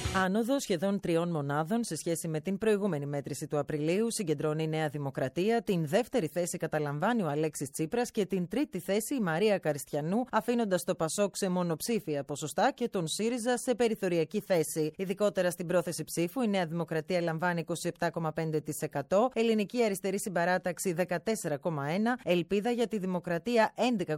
Άνοδο σχεδόν 3 μονάδων σε σχέση με την προηγούμενη μέτρηση του Απριλίου συγκεντρώνει η Νέα Δημοκρατία. Την δεύτερη θέση καταλαμβάνει ο Αλέξης Τσίπρας και την τρίτη θέση η Μαρία Καριστιανού, αφήνοντας το Πασόκ σε μονοψήφια ποσοστά και τον ΣΥΡΙΖΑ σε περιθωριακή θέση. Ειδικότερα στην πρόθεση ψήφου, η Νέα Δημοκρατία λαμβάνει 27,5%, Ελληνική Αριστερή Συμπαράταξη 14,1%, Ελπίδα για τη Δημοκρατία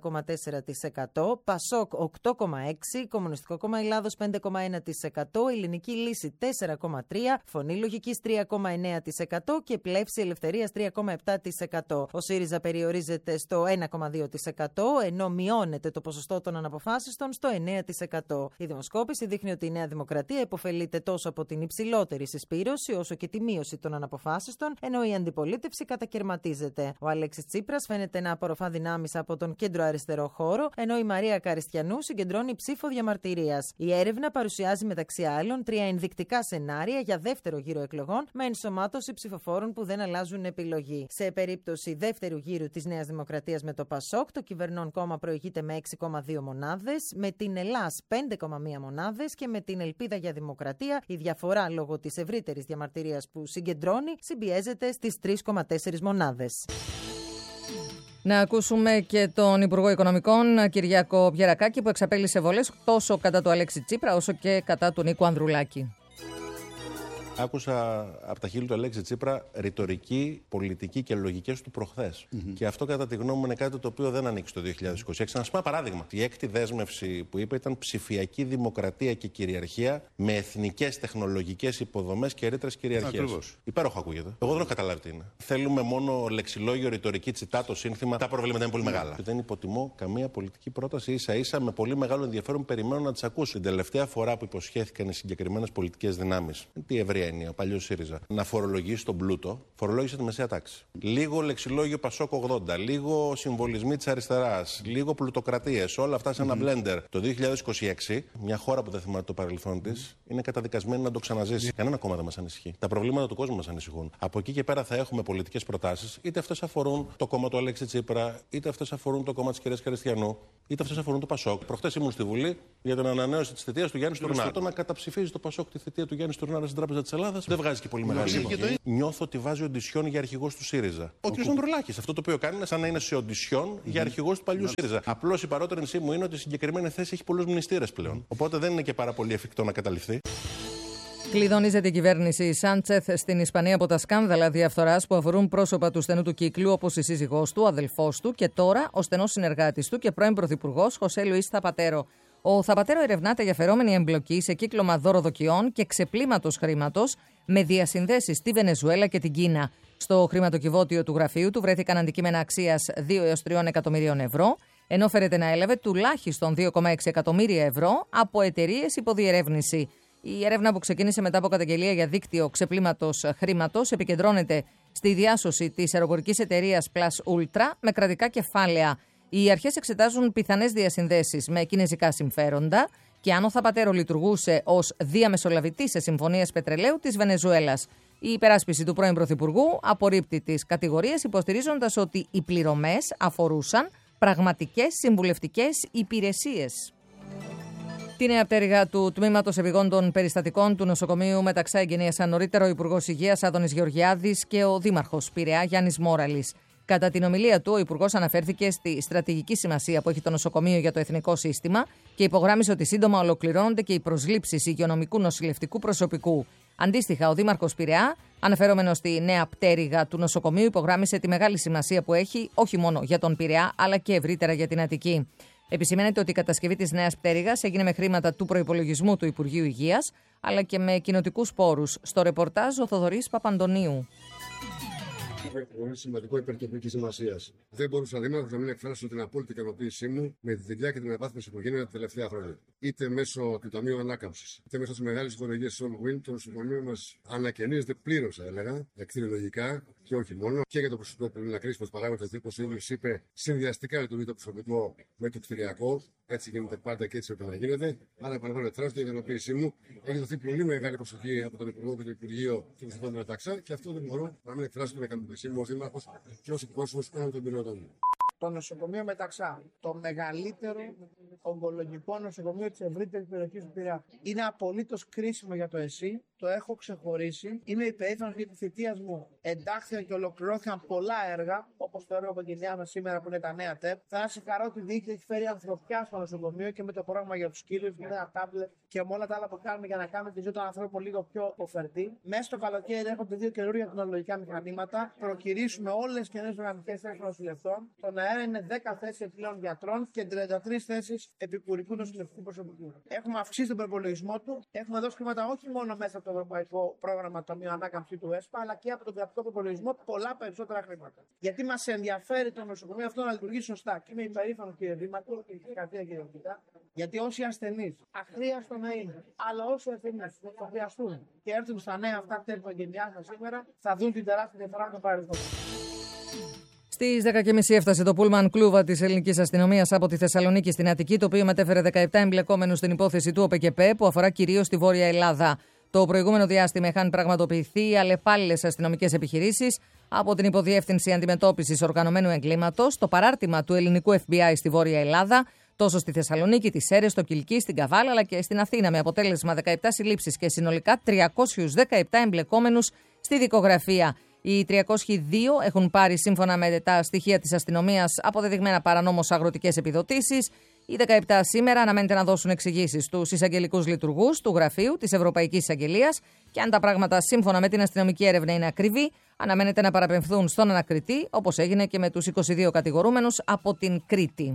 11,4%, Πασόκ 8,6%, Κομμουνιστικό Κόμμα Ελλάδος 5,1%, Ελληνική Λύση 4,3%, Φωνή Λογικής 3,9% και Πλεύση Ελευθερίας 3,7%. Ο ΣΥΡΙΖΑ περιορίζεται στο 1,2%, ενώ μειώνεται το ποσοστό των αναποφάσιστων στο 9%. Η δημοσκόπηση δείχνει ότι η Νέα Δημοκρατία υποφελείται τόσο από την υψηλότερη συσπήρωση όσο και τη μείωση των αναποφάσιστων, ενώ η αντιπολίτευση κατακαιρματίζεται. Ο Αλέξης Τσίπρας φαίνεται να απορροφά δυνάμεις από τον κέντρο-αριστερό χώρο, ενώ η Μαρία Καριστιανού συγκεντρώνει ψήφο διαμαρτυρίας. Η έρευνα παρουσιάζει μεταξύ άλλων 3 ενδεικτικά σενάρια για δεύτερο γύρο εκλογών με ενσωμάτωση ψηφοφόρων που δεν αλλάζουν επιλογή. Σε περίπτωση δεύτερου γύρου της Νέας Δημοκρατίας με το Πασόκ, το κυβερνών κόμμα προηγείται με 6,2 μονάδες, με την Ελλάς 5,1 μονάδες και με την Ελπίδα για Δημοκρατία η διαφορά λόγω της ευρύτερης διαμαρτυρίας που συγκεντρώνει συμπιέζεται στις 3,4 μονάδες. Να ακούσουμε και τον Υπουργό Οικονομικών, Κυριάκο Πιερακάκη, που εξαπέλυσε βολές τόσο κατά του Αλέξη Τσίπρα όσο και κατά του Νίκου Ανδρουλάκη. Άκουσα από τα χείλη του Αλέξη Τσίπρα ρητορική, πολιτική και λογικές του προχθές. Και αυτό, κατά τη γνώμη μου, είναι κάτι το οποίο δεν ανοίξει το 2026. Να σας πω ένα παράδειγμα. Η έκτη δέσμευση που είπε ήταν ψηφιακή δημοκρατία και κυριαρχία με εθνικές τεχνολογικές υποδομές και ρήτρες κυριαρχίας. Υπέροχο ακούγεται. Εγώ δεν έχω καταλάβει τι είναι. Θέλουμε μόνο λεξιλόγιο, ρητορική, τσιτάτο, σύνθημα. Τα προβλήματα είναι πολύ μεγάλα. Δεν υποτιμώ καμία πολιτική πρόταση. Ίσα-ίσα με πολύ μεγάλο ενδιαφέρον περιμένω να τις ακούσω. Την τελευταία φορά που υποσχέθηκαν οι συγκεκριμένες πολιτικές δυνάμεις, τι ευρεία ο παλιός ΣΥΡΙΖΑ, να φορολογήσει τον πλούτο, φορολόγησε τη μεσαία τάξη. Λίγο λεξιλόγιο Πασόκ 80, λίγο συμβολισμοί της αριστεράς, λίγο πλουτοκρατίες, όλα αυτά σε ένα μπλέντερ. Το 2026, μια χώρα που δεν θυμάται το παρελθόν της, είναι καταδικασμένη να το ξαναζήσει. Κανένα κόμμα δεν μας ανησυχεί. Τα προβλήματα του κόσμου μας ανησυχούν. Από εκεί και πέρα θα έχουμε πολιτικές προτάσεις, είτε αυτές αφορούν το κόμμα του Αλέξη Τσίπρα, είτε αυτές αφορούν το κόμμα της κυρίας Καριστιανού, είτε αυτές αφορούν το Πασόκ. Προχθές ήμουν στη Βουλή για την ανανέωση της θητείας του Γιάννη Στουρνάρα. Το να καταψηφίζει το Πασόκ τη θητεία του Γιάννη Στουρνάρα στην Τράπεζα της Ελλάδας δεν βγάζει και πολύ μεγάλη σημασία. Νιώθω ότι βάζει οντισιόν για αρχηγός του ΣΥΡΙΖΑ. Ο κ. Ανδρουλάκης αυτό το οποίο κάνει είναι σαν να είναι σε οντισιόν για αρχηγός του παλιού ΣΥΡΙΖΑ. Απλώς η παρότρινσή μου είναι ότι η συγκεκριμένη θέση έχει πολλούς μνηστήρες πλέον. Οπότε δεν είναι και πάρα πολύ εφικτό να καταληφθεί. Κλειδονίζεται η κυβέρνηση Σάντσεθ στην Ισπανία από τα σκάνδαλα διαφθοράς που αφορούν πρόσωπα του στενού του κύκλου, όπως η σύζυγός του, ο αδελφός του και τώρα ο στενός συνεργάτης του και πρώην πρωθυπουργός Χωσέ Λουίς Θαπατέρο. Ο Θαπατέρο ερευνάται για φερόμενη εμπλοκή σε κύκλωμα δωροδοκιών και ξεπλήματος χρήματος με διασυνδέσεις στη Βενεζουέλα και την Κίνα. Στο χρηματοκιβώτιο του γραφείου του βρέθηκαν αντικείμενα αξίας 2 έως 3 εκατομμυρίων ευρώ, ενώ φέρεται να έλαβε τουλάχιστον 2,6 εκατομμύρια ευρώ από εταιρείες υποδιερεύνηση. Η έρευνα που ξεκίνησε μετά από καταγγελία για δίκτυο ξεπλήματος χρήματος επικεντρώνεται στη διάσωση της αεροπορικής εταιρείας Plus Ultra με κρατικά κεφάλαια. Οι αρχές εξετάζουν πιθανές διασυνδέσεις με κινεζικά συμφέροντα και αν ο Θαπατέρο λειτουργούσε ως διαμεσολαβητής σε συμφωνίες πετρελαίου της Βενεζουέλας. Η υπεράσπιση του πρώην Πρωθυπουργού απορρίπτει τις κατηγορίες, υποστηρίζοντας ότι οι πληρωμές αφορούσαν πραγματικές συμβουλευτικές υπηρεσίες. Τη νέα πτέρυγα του Τμήματος Επιγόντων Περιστατικών του Νοσοκομείου Μεταξά εγκαινίασαν νωρίτερα ο Υπουργός Υγείας Άδωνης Γεωργιάδης και ο Δήμαρχος Πειραιά Γιάννης Μόραλης. Κατά την ομιλία του, ο Υπουργός αναφέρθηκε στη στρατηγική σημασία που έχει το νοσοκομείο για το εθνικό σύστημα και υπογράμμισε ότι σύντομα ολοκληρώνονται και οι προσλήψεις υγειονομικού νοσηλευτικού προσωπικού. Αντίστοιχα, ο Δήμαρχος Πειραιά, αναφερόμενος στη νέα πτέρυγα του νοσοκομείου, υπογράμμισε τη μεγάλη σημασία που έχει όχι μόνο για τον Πειραιά, αλλά και ευρύτερα για την Αττική. Επισημαίνεται ότι η κατασκευή της νέας πτέρυγας έγινε με χρήματα του προϋπολογισμού του Υπουργείου Υγείας, αλλά και με κοινοτικούς πόρους. Στο ρεπορτάζ ο Θοδωρής Παπαντονίου. Είναι σημαντικό υπερτοπική σημασία. Δεν μπορούσα δήμαρχο να μην εκφράσω την απόλυτη ικανοποίησή μου με τη δουλειά και την αναβάθμιση που γίνεται τα τελευταία χρόνια. Είτε μέσω του Ταμείου Ανάκαμψης, είτε μέσω τη μεγάλη χορηγία All Win, το νοσοκομείο μα ανακαινίζεται πλήρως, θα έλεγα, κτηριολογικά και όχι μόνο. Και για το προσωπικό που είναι να κρίσει, όπω παράγοντα τύπο είπε, συνδυαστικά λειτουργεί το προσωπικό με το κτηριακό. Έτσι γίνεται πάντα και έτσι πρέπει να γίνεται. Άρα, παραδείγματο εκφράζω την ικανοποίησή μου. Έχει δοθεί πολύ μεγάλη προσοχή από τον Υπουργό και το Υπουργείο και το Μεταξά και αυτό δεν μπορώ να μην εκφράσω την ικανοποίησή μου ως Δήμαρχος και ως εκπρόσωπος όλων των περιοδών μου. Το νοσοκομείο Μεταξά, το μεγαλύτερο ογκολογικό νοσοκομείο της ευρύτερης περιοχής του Πειραιά. Είναι απολύτως κρίσιμο για το ΕΣΥ, το έχω ξεχωρίσει. Είμαι υπερήφανος για τη θητεία μου. Εντάχθηκαν και ολοκληρώθηκαν πολλά έργα, όπως το έργο Παγκινιάνα σήμερα που είναι τα νέα ΤΕΠ. Θα συγχαρώ τη διοίκηση, έχει φέρει ανθρωπιά στο νοσοκομείο και με το πρόγραμμα για τους σκύλους, με ένα τάμπλετ και με όλα τα άλλα που κάνουμε για να κάνουμε τη ζωή των ανθρώπων λίγο πιο ωφερτή. Μέσα στο καλοκαίρι έρχονται 2 καινούργια τεχνολογικά μηχανήματα. Προκυρήσουμε όλες τις καινούργιες οργανικές θέσεις των νοσηλευτών. Στον αέρα είναι 10 θέσεις επιπλέον γιατρών και 33 θέσεις επικουρικού νοσηλευτικού προσωπικού. Έχουμε αυξήσει τον προπολογισμό του. Έχουμε δώσει χρήματα όχι μόνο μέσα από το Ευρωπαϊκό Πρόγραμμα Ταμείο Ανάκαμψη του ΕΣΠΑ, αλλά και από τον κρατικό προπολογισμό πολλά περισσότερα χρήματα. Γιατί μας ενδιαφέρει το νοσοκομείο αυτό να λειτουργήσει σωστά. Και είμαι υπερήφανος, κύριε Δήμαρχο, και συγχαρητήρια, κύριε Βουλευτά, γιατί όσοι ασθενείς, αχρίαστο να είναι, αλλά όσοι ασθενείς θα χρειαστούν και έρθουν στα νέα αυτά ΤΕΠ Παγκινιάνα σήμερα, θα δουν την τεράστια διαφορά με το παρελθόν. Στις 10.30 έφτασε το πούλμαν κλούβα της ελληνικής αστυνομίας από τη Θεσσαλονίκη στην Αττική, το οποίο μετέφερε 17 εμπλεκόμενους στην υπόθεση του ΟΠΕΚΕΠΕ που αφορά κυρίως τη Βόρεια Ελλάδα. Το προηγούμενο διάστημα είχαν πραγματοποιηθεί αλλεπάλληλες αστυνομικές επιχειρήσεις από την Υποδιεύθυνση Αντιμετώπισης Οργανωμένου Εγκλήματος, το παράρτημα του ελληνικού FBI στη Βόρεια Ελλάδα, τόσο στη Θεσσαλονίκη, τις Σέρρες, στο Κιλκί, στην Καβάλα αλλά και στην Αθήνα, με αποτέλεσμα 17 συλλήψεις και συνολικά 317 εμπλεκόμενους στη δικογραφία. Οι 302 έχουν πάρει, σύμφωνα με τα στοιχεία της αστυνομίας, αποδεδειγμένα παρανόμως αγροτικές επιδοτήσεις. Οι 17 σήμερα αναμένεται να δώσουν εξηγήσεις στους εισαγγελικούς λειτουργούς του γραφείου της Ευρωπαϊκής Εισαγγελίας και αν τα πράγματα σύμφωνα με την αστυνομική έρευνα είναι ακριβή, αναμένεται να παραπεμφθούν στον ανακριτή, όπως έγινε και με τους 22 κατηγορούμενους από την Κρήτη.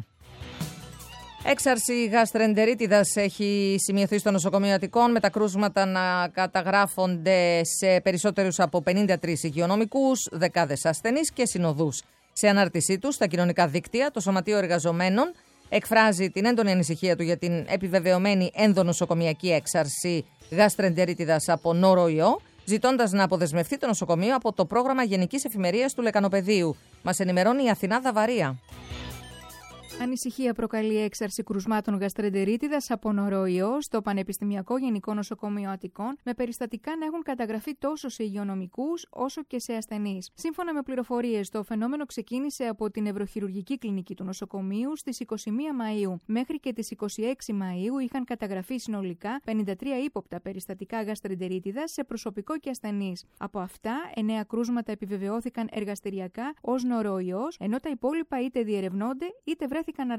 Έξαρση γαστρεντερίτιδας έχει σημειωθεί στο νοσοκομείο Αττικών, με τα κρούσματα να καταγράφονται σε περισσότερους από 53 υγειονομικούς, δεκάδες ασθενείς και συνοδούς. Σε ανάρτησή του στα κοινωνικά δίκτυα, το Σωματείο Εργαζομένων εκφράζει την έντονη ανησυχία του για την επιβεβαιωμένη ενδονοσοκομιακή έξαρση γαστρεντερίτιδας από νόροϊό, ζητώντας να αποδεσμευτεί το νοσοκομείο από το πρόγραμμα Γενικής Εφημερίας του Λεκανοπεδίου. Μας ενημερώνει η Αθηνά Δαβαρία. Ανησυχία προκαλεί έξαρση κρουσμάτων γαστρεντερίτιδας από νόροϊό στο Πανεπιστημιακό Γενικό Νοσοκομείο Αττικών, με περιστατικά να έχουν καταγραφεί τόσο σε υγειονομικούς όσο και σε ασθενείς. Σύμφωνα με πληροφορίες, το φαινόμενο ξεκίνησε από την νευροχειρουργική κλινική του νοσοκομείου στις 21 Μαΐου. Μέχρι και τις 26 Μαΐου είχαν καταγραφεί συνολικά 53 ύποπτα περιστατικά γαστρεντερίτιδας σε προσωπικό και ασθενείς. Από αυτά, 9 κρούσματα επιβεβαιώθηκαν εργαστηριακά ως νόροϊός, ενώ τα υπόλοιπα είτε διερευνώνται είτε βρέθηκαν